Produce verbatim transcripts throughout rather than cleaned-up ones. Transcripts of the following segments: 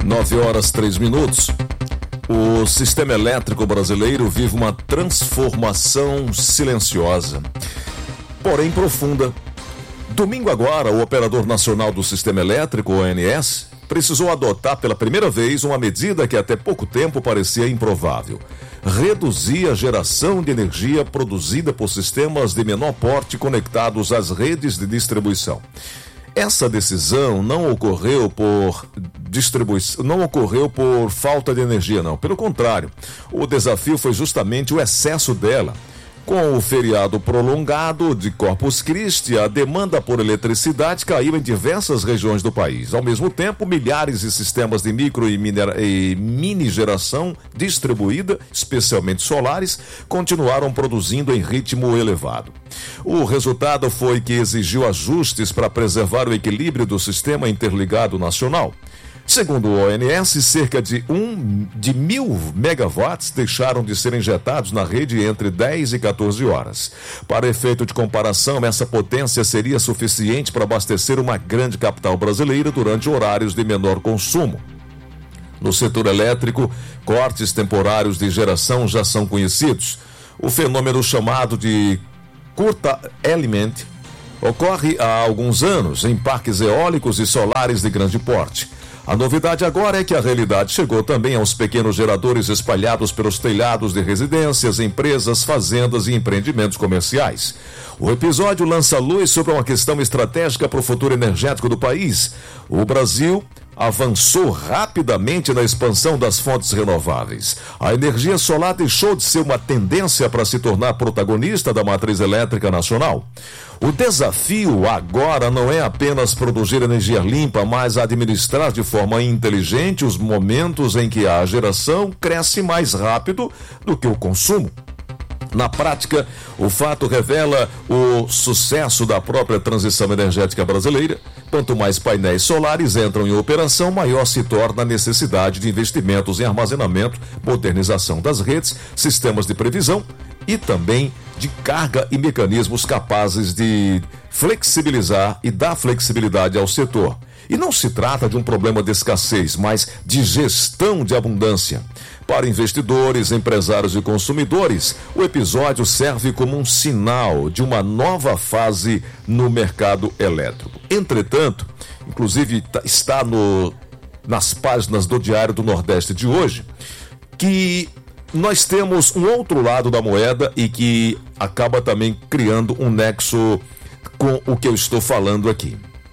nove horas, três minutos. O sistema elétrico brasileiro vive uma transformação silenciosa, porém profunda. Domingo agora, o Operador Nacional do Sistema Elétrico, O N S, precisou adotar pela primeira vez uma medida que até pouco tempo parecia improvável: reduzir a geração de energia produzida por sistemas de menor porte conectados às redes de distribuição. Essa decisão não ocorreu por distribuição, não ocorreu por falta de energia, não. Pelo contrário, o desafio foi justamente o excesso dela. Com o feriado prolongado de Corpus Christi, a demanda por eletricidade caiu em diversas regiões do país. Ao mesmo tempo, milhares de sistemas de micro e, minera... e mini geração distribuída, especialmente solares, continuaram produzindo em ritmo elevado. O resultado foi que exigiu ajustes para preservar o equilíbrio do sistema interligado nacional. Segundo o O N S, cerca de, um, de mil megawatts deixaram de ser injetados na rede entre dez e quatorze horas. Para efeito de comparação, essa potência seria suficiente para abastecer uma grande capital brasileira durante horários de menor consumo. No setor elétrico, cortes temporários de geração já são conhecidos. O fenômeno chamado de curtailment ocorre há alguns anos em parques eólicos e solares de grande porte. A novidade agora é que a realidade chegou também aos pequenos geradores espalhados pelos telhados de residências, empresas, fazendas e empreendimentos comerciais. O episódio lança luz sobre uma questão estratégica para o futuro energético do país. O Brasil avançou rapidamente na expansão das fontes renováveis. A energia solar deixou de ser uma tendência para se tornar protagonista da matriz elétrica nacional. O desafio agora não é apenas produzir energia limpa, mas administrar de forma inteligente os momentos em que a geração cresce mais rápido do que o consumo. Na prática, o fato revela o sucesso da própria transição energética brasileira. Quanto mais painéis solares entram em operação, maior se torna a necessidade de investimentos em armazenamento, modernização das redes, sistemas de previsão e também de carga e mecanismos capazes de flexibilizar e dar flexibilidade ao setor. E não se trata de um problema de escassez, mas de gestão de abundância. Para investidores, empresários e consumidores, o episódio serve como um sinal de uma nova fase no mercado elétrico. Entretanto, inclusive está no, nas páginas do Diário do Nordeste de hoje, que nós temos um outro lado da moeda e que acaba também criando um nexo com o que eu estou falando aqui.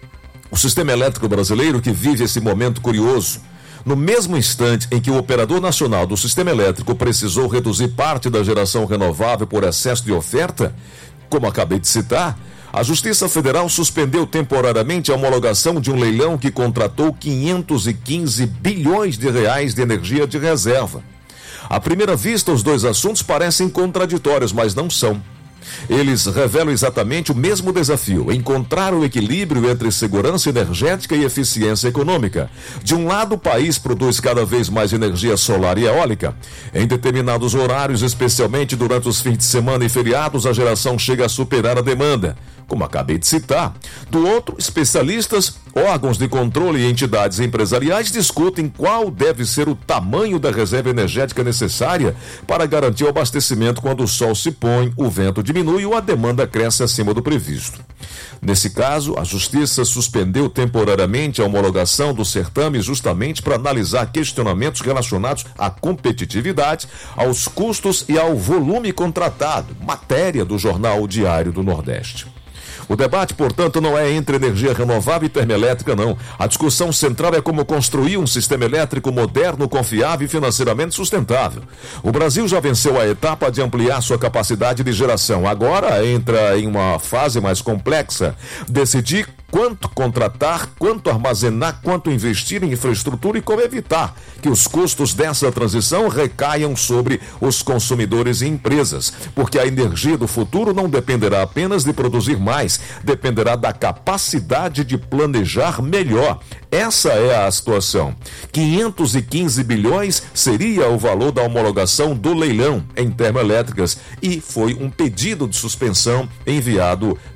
O sistema elétrico brasileiro, que vive esse momento curioso, no mesmo instante em que o Operador Nacional do Sistema Elétrico precisou reduzir parte da geração renovável por excesso de oferta, como acabei de citar, a Justiça Federal suspendeu temporariamente a homologação de um leilão que contratou quinhentos e quinze bilhões de reais de energia de reserva. À primeira vista, os dois assuntos parecem contraditórios, mas não são. Eles revelam exatamente o mesmo desafio: encontrar o equilíbrio entre segurança energética e eficiência econômica. De um lado, o país produz cada vez mais energia solar e eólica. Em determinados horários, especialmente durante os fins de semana e feriados, a geração chega a superar a demanda, como acabei de citar. Do outro, especialistas, órgãos de controle e entidades empresariais discutem qual deve ser o tamanho da reserva energética necessária para garantir o abastecimento quando o sol se põe, o vento diminui ou a demanda cresce acima do previsto. Nesse caso, a Justiça suspendeu temporariamente a homologação do certame justamente para analisar questionamentos relacionados à competitividade, aos custos e ao volume contratado, matéria do jornal Diário do Nordeste. O debate, portanto, não é entre energia renovável e termoelétrica, não. A discussão central é como construir um sistema elétrico moderno, confiável e financeiramente sustentável. O Brasil já venceu a etapa de ampliar sua capacidade de geração. Agora entra em uma fase mais complexa: decidir quanto contratar, quanto armazenar, quanto investir em infraestrutura e como evitar que os custos dessa transição recaiam sobre os consumidores e empresas. Porque a energia do futuro não dependerá apenas de produzir mais, dependerá da capacidade de planejar melhor. Essa é a situação. quinhentos e quinze bilhões seria o valor da homologação do leilão em termoelétricas e foi um pedido de suspensão enviado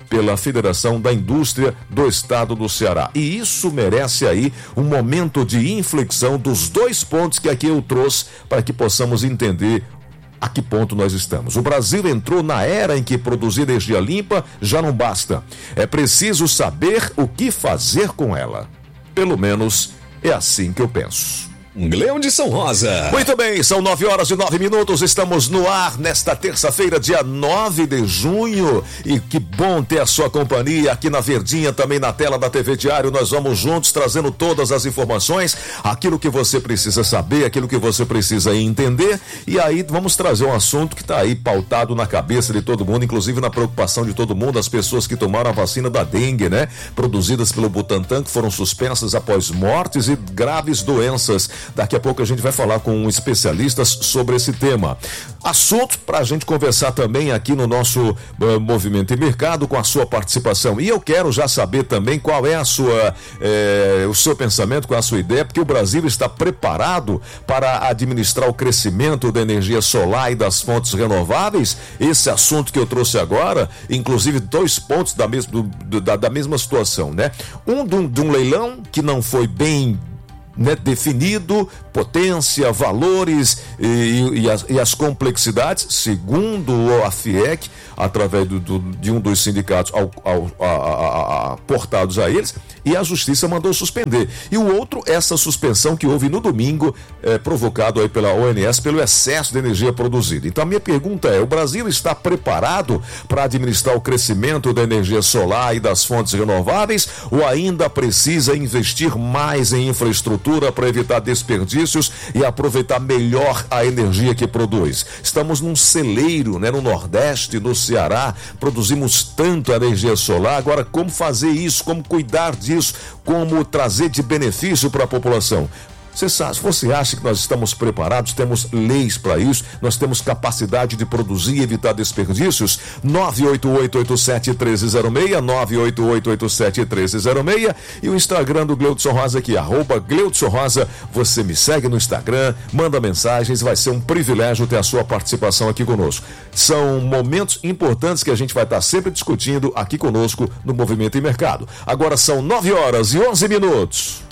pela Federação da Indústria do Estado do Ceará. E isso merece aí um momento de inflexão dos dois pontos que aqui eu trouxe para que possamos entender a que ponto nós estamos. O Brasil entrou na era em que produzir energia limpa já não basta. É preciso saber o que fazer com ela. Pelo menos é assim que eu penso. Gleudson Rosa. Muito bem, são nove horas e nove minutos, estamos no ar nesta terça-feira, dia nove de junho, e que bom ter a sua companhia aqui na Verdinha, também na tela da T V Diário. Nós vamos juntos trazendo todas as informações, aquilo que você precisa saber, aquilo que você precisa entender, e aí vamos trazer um assunto que está aí pautado na cabeça de todo mundo, inclusive na preocupação de todo mundo, as pessoas que tomaram a vacina da dengue, né? Produzidas pelo Butantan, que foram suspensas após mortes e graves doenças. Daqui a pouco a gente vai falar com especialistas sobre esse tema. Assunto para a gente conversar também aqui no nosso uh, Movimento e Mercado, com a sua participação. E eu quero já saber também qual é a sua, eh, o seu pensamento, qual é a sua ideia, porque o Brasil está preparado para administrar o crescimento da energia solar e das fontes renováveis. Esse assunto que eu trouxe agora, inclusive dois pontos da, mes- do, do, da, da mesma situação, né? Um de um, de um leilão que não foi bem Né, definido, potência, valores e, e, as, e as complexidades, segundo a FIEC, através do, do, de um dos sindicatos ao, ao, a, a, a, portados a eles, e a justiça mandou suspender. E o outro, essa suspensão que houve no domingo, é, provocado aí pela O N S pelo excesso de energia produzida. Então a minha pergunta é, o Brasil está preparado para administrar o crescimento da energia solar e das fontes renováveis, ou ainda precisa investir mais em infraestrutura para evitar desperdícios e aproveitar melhor a energia que produz? Estamos num celeiro, né, no Nordeste, no Ceará, produzimos tanto energia solar. Agora, como fazer isso? Como cuidar disso? Como trazer de benefício para a população? Você, sabe, você acha que nós estamos preparados? Temos leis para isso? Nós temos capacidade de produzir e evitar desperdícios? nove oito oito oito sete um três zero seis, nove oito oito oito sete um três zero seis, e o Instagram do Gleudson Rosa aqui, arroba Gleudson Rosa. Você me segue no Instagram, manda mensagens, vai ser um privilégio ter a sua participação aqui conosco. São momentos importantes que a gente vai estar sempre discutindo aqui conosco no Movimento e Mercado. Agora são nove horas e onze minutos.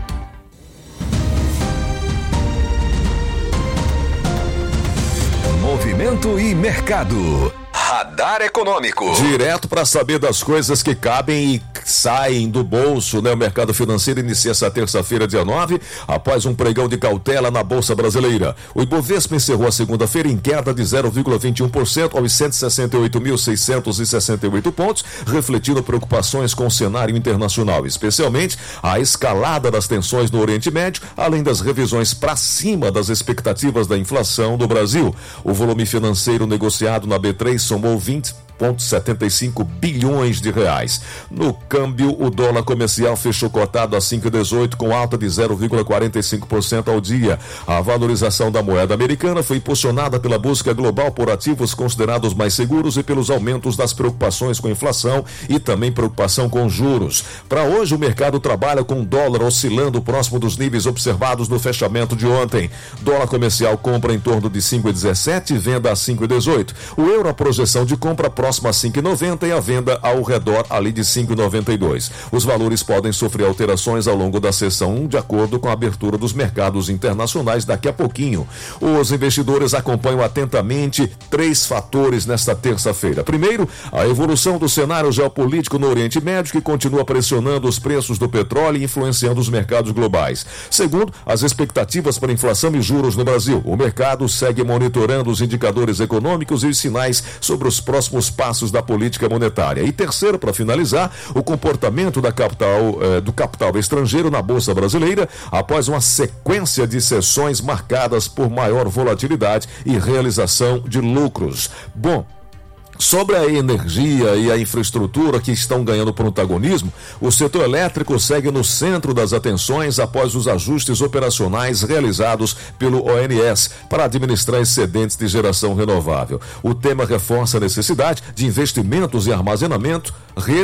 Movimento e Mercado. Radar Econômico. Direto para saber das coisas que cabem e saem do bolso, né? O mercado financeiro inicia essa terça-feira, dia nove, após um pregão de cautela na Bolsa Brasileira. O Ibovespa encerrou a segunda-feira em queda de zero vírgula vinte e um por cento aos cento e sessenta e oito mil seiscentos e sessenta e oito pontos, refletindo preocupações com o cenário internacional, especialmente a escalada das tensões no Oriente Médio, além das revisões para cima das expectativas da inflação do Brasil. O volume financeiro negociado na B três somou vinte vírgula setenta e cinco bilhões de reais. No câmbio, o dólar comercial fechou cotado a cinco vírgula dezoito, com alta de zero vírgula quarenta e cinco por cento ao dia. A valorização da moeda americana foi impulsionada pela busca global por ativos considerados mais seguros e pelos aumentos das preocupações com a inflação e também preocupação com juros. Para hoje, o mercado trabalha com o dólar oscilando próximo dos níveis observados no fechamento de ontem. Dólar comercial compra em torno de cinco vírgula dezessete e venda a cinco vírgula dezoito. O euro, a projeção de compra próxima a cinco vírgula noventa e a venda ao redor ali de cinco vírgula noventa e dois. Os valores podem sofrer alterações ao longo da sessão, de acordo com a abertura dos mercados internacionais daqui a pouquinho. Os investidores acompanham atentamente três fatores nesta terça-feira. Primeiro, a evolução do cenário geopolítico no Oriente Médio, que continua pressionando os preços do petróleo e influenciando os mercados globais. Segundo, as expectativas para inflação e juros no Brasil. O mercado segue monitorando os indicadores econômicos e os sinais sobre os próximos passos da política monetária. E terceiro, para finalizar, o comportamento da capital, eh, do capital estrangeiro na Bolsa Brasileira, após uma sequência de sessões marcadas por maior volatilidade e realização de lucros. Bom, sobre a energia e a infraestrutura que estão ganhando protagonismo, o setor elétrico segue no centro das atenções após os ajustes operacionais realizados pelo O N S para administrar excedentes de geração renovável. O tema reforça a necessidade de investimentos em armazenamento, redes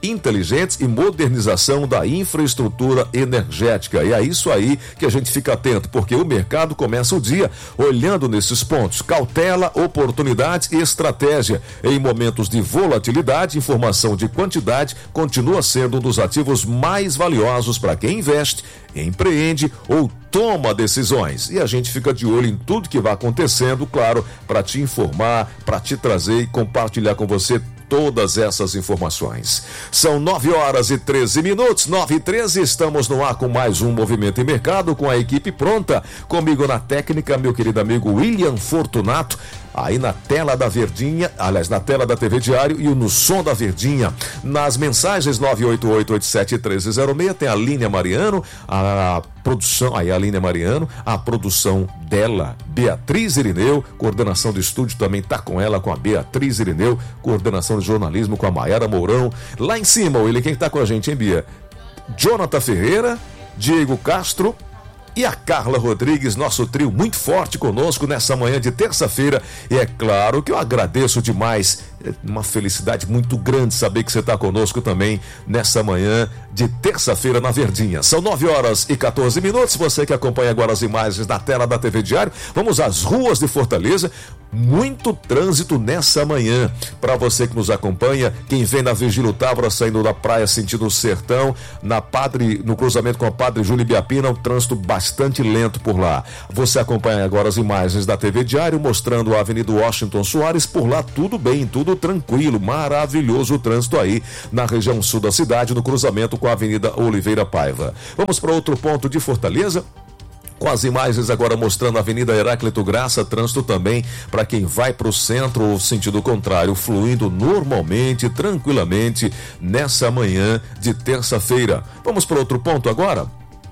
inteligentes e modernização da infraestrutura energética. E é isso aí que a gente fica atento, porque o mercado começa o dia olhando nesses pontos. Cautela, oportunidade e estratégia. Em momentos de volatilidade, informação de quantidade continua sendo um dos ativos mais valiosos para quem investe, empreende ou toma decisões. E a gente fica de olho em tudo que vai acontecendo, claro, para te informar, para te trazer e compartilhar com você todas essas informações. São nove horas e treze minutos, nove e treze, estamos no ar com mais um Movimento em Mercado, com a equipe pronta. Comigo na técnica, meu querido amigo William Fortunato, aí na tela da Verdinha, aliás, na tela da T V Diário e no som da Verdinha. Nas mensagens nove oito oito oito sete um três zero seis tem a Línia Mariano, a produção, aí a Línia Mariano, a produção dela, Beatriz Irineu, coordenação do estúdio também tá com ela, com a Beatriz Irineu, coordenação de jornalismo com a Maiara Mourão. Lá em cima, ele quem tá com a gente, hein, Bia? Jonathan Ferreira, Diego Castro e a Carla Rodrigues, nosso trio muito forte conosco nessa manhã de terça-feira. E é claro que eu agradeço demais, é uma felicidade muito grande saber que você está conosco também nessa manhã de terça-feira na Verdinha. São nove horas e quatorze minutos, você que acompanha agora as imagens na tela da T V Diário. Vamos às ruas de Fortaleza, muito trânsito nessa manhã. Para você que nos acompanha, quem vem na Virgílio Távora saindo da praia sentido o Sertão, na Padre, no cruzamento com a Padre Júlio Ibiapina, um trânsito bastante lento por lá. Você acompanha agora as imagens da T V Diário mostrando a Avenida Washington Soares, por lá tudo bem, tudo tranquilo, maravilhoso o trânsito aí na região sul da cidade, no cruzamento com a Avenida Oliveira Paiva. Vamos para outro ponto de Fortaleza, com as imagens agora mostrando a Avenida Heráclito Graça, trânsito também para quem vai para o centro ou sentido contrário, fluindo normalmente, tranquilamente nessa manhã de terça-feira. Vamos para outro ponto agora?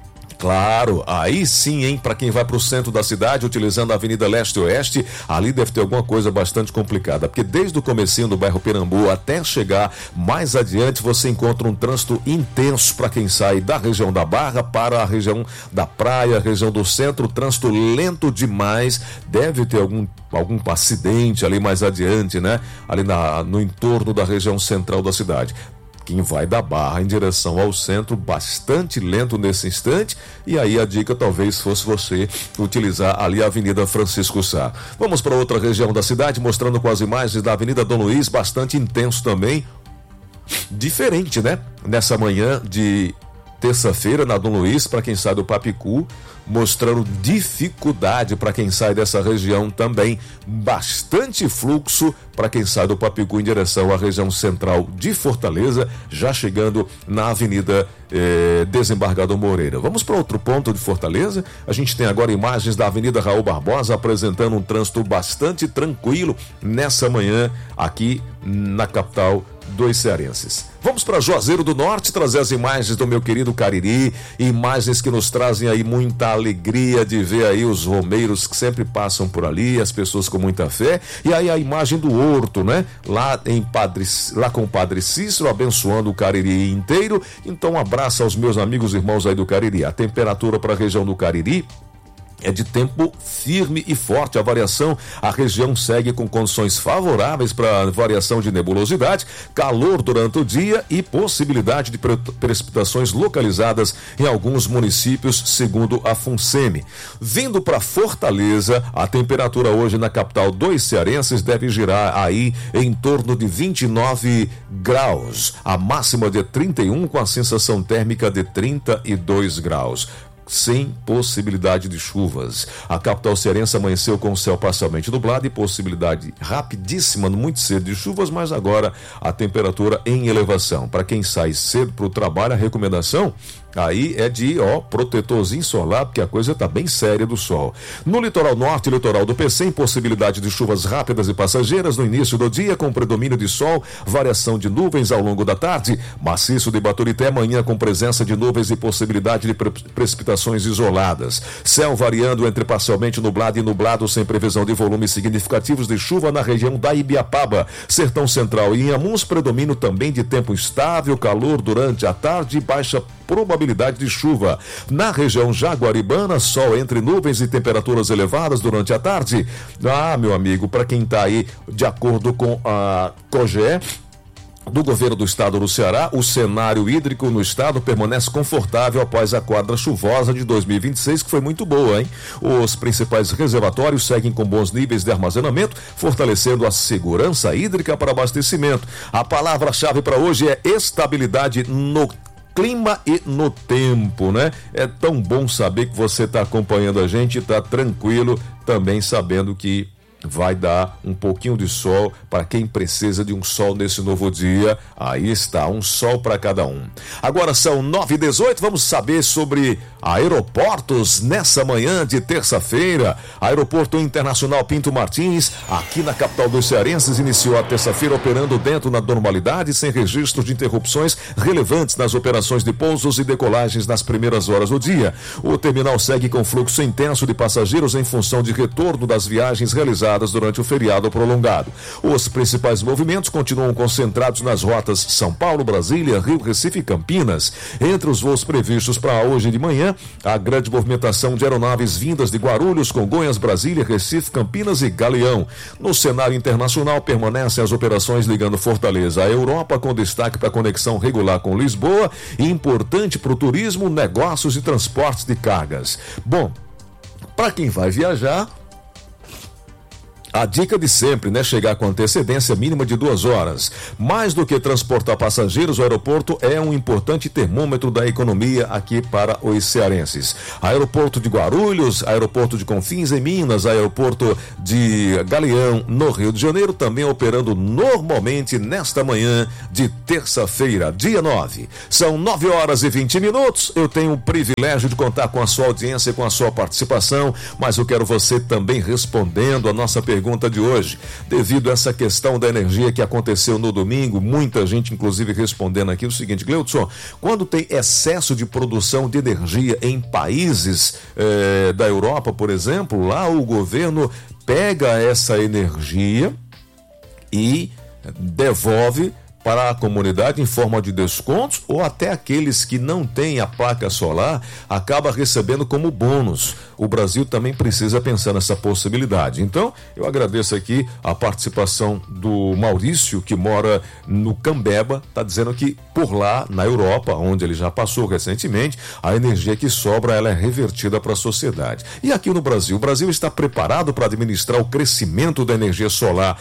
Claro, aí sim, hein, para quem vai para o centro da cidade utilizando a Avenida Leste-Oeste, ali deve ter alguma coisa bastante complicada, porque desde o comecinho do bairro Pirambu até chegar mais adiante você encontra um trânsito intenso para quem sai da região da Barra para a região da praia, região do centro, trânsito lento demais, deve ter algum, algum acidente ali mais adiante, né, ali na, no entorno da região central da cidade. Quem vai da Barra em direção ao centro, bastante lento nesse instante, e aí a dica talvez fosse você utilizar ali a Avenida Francisco Sá. Vamos para outra região da cidade, mostrando com as imagens da Avenida Dom Luiz, bastante intenso também, diferente, né? Nessa manhã de terça-feira na Dom Luiz, para quem sai do Papicu, mostrando dificuldade para quem sai dessa região também, bastante fluxo para quem sai do Papicu em direção à região central de Fortaleza, já chegando na Avenida eh, Desembargador Moreira. Vamos para outro ponto de Fortaleza, a gente tem agora imagens da Avenida Raul Barbosa apresentando um trânsito bastante tranquilo nessa manhã aqui na capital dos cearenses. Vamos para Juazeiro do Norte trazer as imagens do meu querido Cariri, imagens que nos trazem aí muita alegria de ver aí os romeiros que sempre passam por ali, as pessoas com muita fé, e aí a imagem do Horto, né? Lá em Padre, lá com o Padre Cícero abençoando o Cariri inteiro. Então um abraço aos meus amigos e irmãos aí do Cariri. A temperatura para a região do Cariri é de tempo firme e forte. A variação, a região segue com condições favoráveis para variação de nebulosidade, calor durante o dia e possibilidade de pre- precipitações localizadas em alguns municípios, segundo a FUNSEMI. Vindo para Fortaleza, a temperatura hoje na capital dos cearenses deve girar aí em torno de vinte e nove graus, a máxima de trinta e um com a sensação térmica de trinta e dois graus. Sem possibilidade de chuvas. A capital cearense amanheceu com o céu parcialmente nublado e possibilidade rapidíssima, muito cedo, de chuvas, mas agora a temperatura em elevação. Para quem sai cedo para o trabalho, a recomendação aí é de, ó, protetorzinho solar, porque a coisa tá bem séria do sol. No litoral norte e litoral do P C, impossibilidade de chuvas rápidas e passageiras no início do dia, com predomínio de sol, variação de nuvens ao longo da tarde. Maciço de Baturité, amanhã com presença de nuvens e possibilidade de pre- precipitações isoladas. Céu variando entre parcialmente nublado e nublado, sem previsão de volumes significativos de chuva na região da Ibiapaba. Sertão Central e Inhamuns, predomínio também de tempo estável, calor durante a tarde e baixa probabilidade de chuva. Na região jaguaribana, sol entre nuvens e temperaturas elevadas durante a tarde. Ah, meu amigo, para quem está aí de acordo com a COGE, do governo do estado do Ceará, o cenário hídrico no estado permanece confortável após a quadra chuvosa de dois mil e vinte e seis, que foi muito boa, hein? Os principais reservatórios seguem com bons níveis de armazenamento, fortalecendo a segurança hídrica para abastecimento. A palavra-chave para hoje é estabilidade no clima e no tempo, né? É tão bom saber que você está acompanhando a gente, está tranquilo, também sabendo que vai dar um pouquinho de sol para quem precisa de um sol nesse novo dia. Aí está, um sol para cada um. Agora são nove e dezoito, vamos saber sobre aeroportos nessa manhã de terça-feira. Aeroporto Internacional Pinto Martins, aqui na capital dos cearenses, iniciou a terça-feira operando dentro da normalidade, sem registro de interrupções relevantes nas operações de pousos e decolagens nas primeiras horas do dia. O terminal segue com fluxo intenso de passageiros em função de retorno das viagens realizadas durante o feriado prolongado. Os principais movimentos continuam concentrados nas rotas São Paulo, Brasília, Rio, Recife e Campinas. Entre os voos previstos para hoje de manhã, a grande movimentação de aeronaves vindas de Guarulhos, Congonhas, Brasília, Recife, Campinas e Galeão. No cenário internacional, permanecem as operações ligando Fortaleza à Europa, com destaque para a conexão regular com Lisboa e importante para o turismo, negócios e transportes de cargas. Bom, para quem vai viajar, a dica de sempre, né? Chegar com antecedência mínima de duas horas. Mais do que transportar passageiros, o aeroporto é um importante termômetro da economia aqui para os cearenses. Aeroporto de Guarulhos, aeroporto de Confins em Minas, aeroporto de Galeão no Rio de Janeiro, também operando normalmente nesta manhã de terça-feira, dia nove. São nove horas e vinte minutos. Eu tenho o privilégio de contar com a sua audiência, com a sua participação, mas eu quero você também respondendo a nossa pergunta Pergunta de hoje. Devido a essa questão da energia que aconteceu no domingo, muita gente inclusive respondendo aqui o seguinte: Gleudson, quando tem excesso de produção de energia em países eh, da Europa, por exemplo, lá o governo pega essa energia e devolve para a comunidade em forma de descontos, ou até aqueles que não têm a placa solar acaba recebendo como bônus. O Brasil também precisa pensar nessa possibilidade. Então, eu agradeço aqui a participação do Maurício, que mora no Cambeba, está dizendo que por lá, na Europa, onde ele já passou recentemente, a energia que sobra ela é revertida para a sociedade. E aqui no Brasil, o Brasil está preparado para administrar o crescimento da energia solar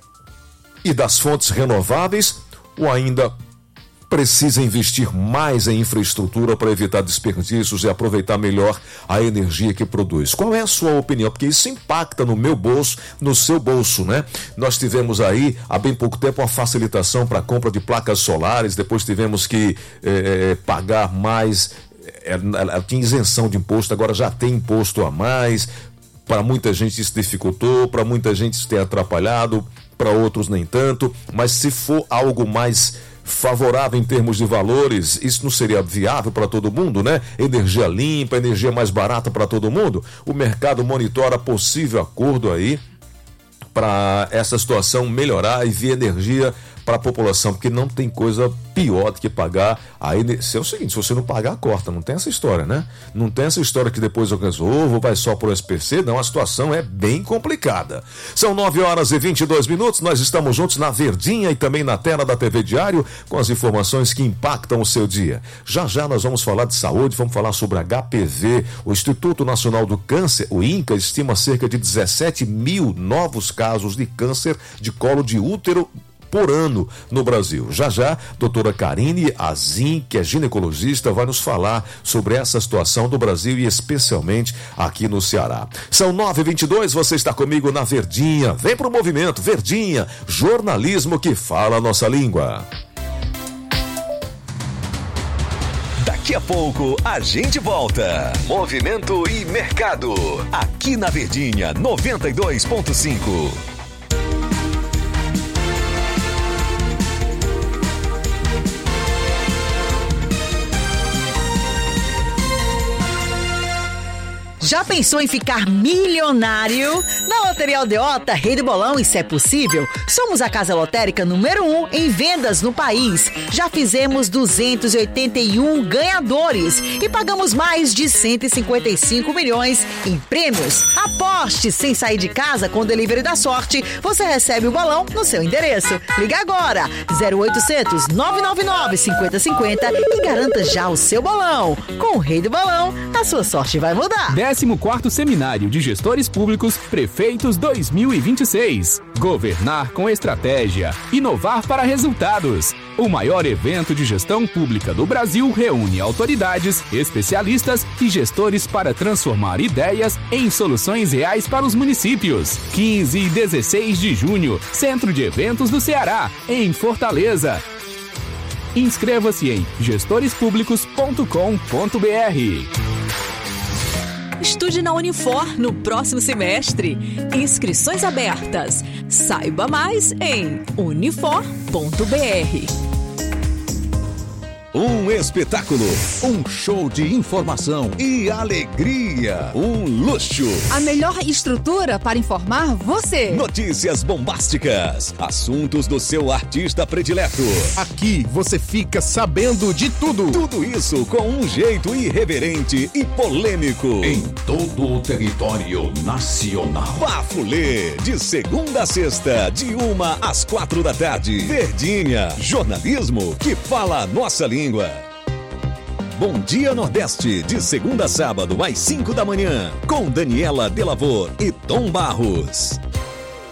e das fontes renováveis, ou ainda precisa investir mais em infraestrutura para evitar desperdícios e aproveitar melhor a energia que produz? Qual é a sua opinião? Porque isso impacta no meu bolso, no seu bolso, né? Nós tivemos aí, há bem pouco tempo, uma facilitação para a compra de placas solares, depois tivemos que eh, pagar mais, eh, tinha isenção de imposto, agora já tem imposto a mais. Para muita gente isso dificultou, para muita gente isso tem atrapalhado, para outros nem tanto, mas se for algo mais favorável em termos de valores, isso não seria viável para todo mundo, né? Energia limpa, energia mais barata para todo mundo. O mercado monitora possível acordo aí para essa situação melhorar e vir energia para a população, porque não tem coisa pior do que pagar a energia. É o seguinte, se você não pagar, corta, não tem essa história, né? Não tem essa história que depois eu resolvo, vai só pro S P C, não, a situação é bem complicada. São nove horas e vinte e dois minutos, nós estamos juntos na Verdinha e também na tela da T V Diário, com as informações que impactam o seu dia. Já já nós vamos falar de saúde, vamos falar sobre H P V. O Instituto Nacional do Câncer, o INCA, estima cerca de dezessete mil novos casos de câncer de colo de útero por ano no Brasil. Já já, doutora Karine Azim, que é ginecologista, vai nos falar sobre essa situação do Brasil e especialmente aqui no Ceará. São nove e vinte e dois, você está comigo na Verdinha. Vem pro movimento Verdinha, jornalismo que fala a nossa língua. Daqui a pouco a gente volta. Movimento e mercado. Aqui na Verdinha noventa e dois ponto cinco. Já pensou em ficar milionário? Na Loteria Aldeota, Rei do Bolão, isso é possível. Somos a casa lotérica número um em vendas no país. Já fizemos duzentos e oitenta e um ganhadores e pagamos mais de cento e cinquenta e cinco milhões em prêmios. Aposte sem sair de casa com o Delivery da Sorte. Você recebe o balão no seu endereço. Liga agora, zero oitocentos, nove nove nove, cinquenta cinquenta e garanta já o seu bolão. Com o Rei do Bolão, a sua sorte vai mudar. décimo quarto Seminário de Gestores Públicos Prefeitos dois mil e vinte e seis. Governar com estratégia. Inovar para resultados. O maior evento de gestão pública do Brasil reúne autoridades, especialistas e gestores para transformar ideias em soluções reais para os municípios. quinze e dezesseis de junho, Centro de Eventos do Ceará, em Fortaleza. Inscreva-se em gestores públicos ponto com ponto b r. Estude na Unifor no próximo semestre. Inscrições abertas. Saiba mais em unifor ponto b r. Um espetáculo, um show de informação e alegria, um luxo. A melhor estrutura para informar você. Notícias bombásticas, assuntos do seu artista predileto. Aqui você fica sabendo de tudo. Tudo isso com um jeito irreverente e polêmico. Em todo o território nacional. Bafulê, de segunda a sexta, de uma às quatro da tarde. Verdinha, jornalismo que fala a nossa língua. Bom Dia Nordeste, de segunda a sábado às cinco da manhã, com Daniela Delavor e Tom Barros.